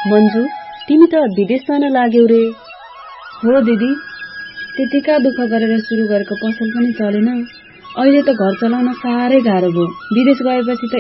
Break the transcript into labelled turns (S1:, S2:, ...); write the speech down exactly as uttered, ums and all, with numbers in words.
S1: मन्जु, तिमी त विदेश जान लाग्यौ रे?
S2: हो दिदी, त्यतिका दुःख गरेर सुरु गरेको पसल पनि चलेन। अहिले त घर चलाउन साह्रै गाह्रो भयो। विदेश गएपछि त